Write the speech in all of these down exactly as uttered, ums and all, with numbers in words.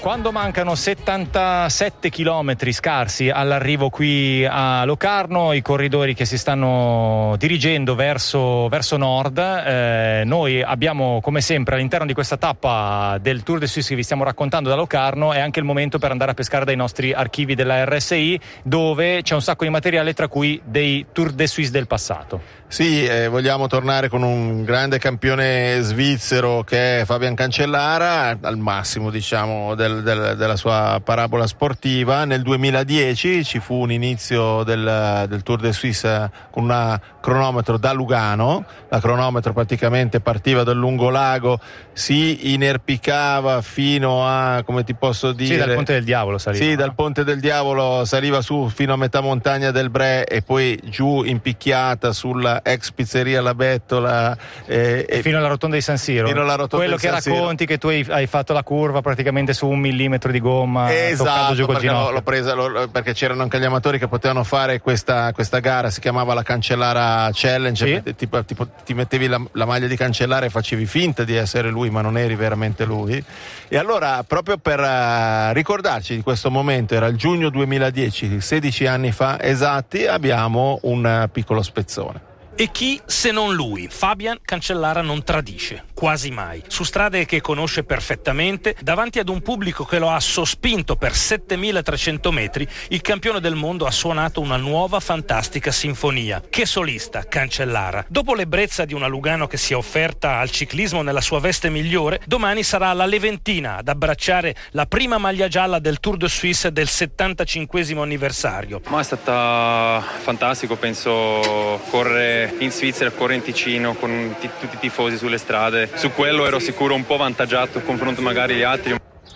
Quando mancano settantasette chilometri scarsi all'arrivo qui a Locarno, i corridori che si stanno dirigendo verso, verso nord, eh, noi abbiamo come sempre all'interno di questa tappa del Tour de Suisse che vi stiamo raccontando da Locarno, è anche il momento per andare a pescare dai nostri archivi della R S I, dove c'è un sacco di materiale, tra cui dei Tour de Suisse del passato. Sì, eh, vogliamo tornare con un grande campione svizzero che è Fabian Cancellara, al massimo diciamo del, del, della sua parabola sportiva. Nel duemiladieci ci fu un inizio del, del Tour de Suisse con un cronometro da Lugano. La cronometro praticamente partiva dal lungolago, si inerpicava fino a, come ti posso dire, sì, dal Ponte del Diavolo saliva. Sì, dal Ponte del Diavolo saliva su fino a metà montagna del Bre e poi giù impicchiata sulla ex pizzeria La Bettola eh, e fino alla rotonda di San Siro. Fino alla rotonda quello di che San Siro. Racconti che tu hai, hai fatto la curva praticamente su un millimetro di gomma, esatto, giù col perché ginocchio. l'ho, l'ho presa l'ho, perché c'erano anche gli amatori che potevano fare questa, questa gara, si chiamava la Cancellara Challenge. Sì. Ti, ti, ti mettevi la, la maglia di Cancellara e facevi finta di essere lui, ma non eri veramente lui. E allora, proprio per uh, ricordarci di questo momento, era il giugno duemiladieci, sedici anni fa esatti, abbiamo un uh, piccolo spezzone. E chi se non lui? Fabian Cancellara non tradisce, quasi mai. Su strade che conosce perfettamente, davanti ad un pubblico che lo ha sospinto per settemilatrecento metri, il campione del mondo ha suonato una nuova fantastica sinfonia. Che solista, Cancellara! Dopo l'ebbrezza di una Lugano che si è offerta al ciclismo nella sua veste migliore, domani sarà la Leventina ad abbracciare la prima maglia gialla del Tour de Suisse del settantacinquesimo anniversario. Ma è stata fantastico, penso, correre in Svizzera, correre in Ticino con t- tutti i tifosi sulle strade. Su quello ero sicuro un po' avvantaggiato in confronto magari agli altri.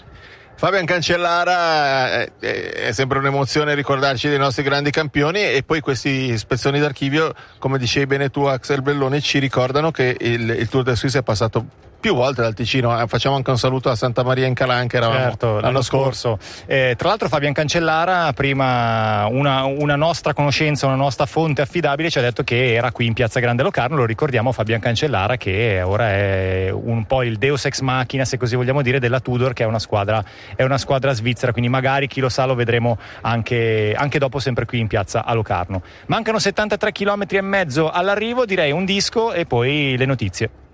Fabian Cancellara è, è sempre un'emozione ricordarci dei nostri grandi campioni, e poi questi spezzoni d'archivio, come dicevi bene tu Axel Belloni, ci ricordano che il, il Tour de Suisse è passato più volte dal Ticino. Eh, facciamo anche un saluto a Santa Maria in Calan, che eravamo certo, l'anno, l'anno scorso, scorso. Eh, tra l'altro Fabian Cancellara, prima una, una nostra conoscenza, una nostra fonte affidabile ci ha detto che era qui in Piazza Grande Locarno. Lo ricordiamo, Fabian Cancellara, che ora è un po' il deus ex machina, se così vogliamo dire, della Tudor, che è una squadra è una squadra svizzera, quindi magari, chi lo sa, lo vedremo anche, anche dopo, sempre qui in piazza a Locarno. Mancano settantatré chilometri e mezzo all'arrivo, direi un disco e poi le notizie.